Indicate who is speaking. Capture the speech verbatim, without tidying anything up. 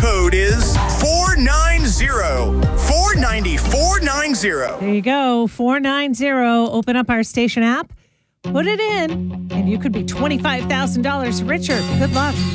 Speaker 1: code is four nine zero. four nine zero, four nine zero.
Speaker 2: There you go. four nine zero. Open up our station app, put it in, and you could be twenty-five thousand dollars richer. Good luck.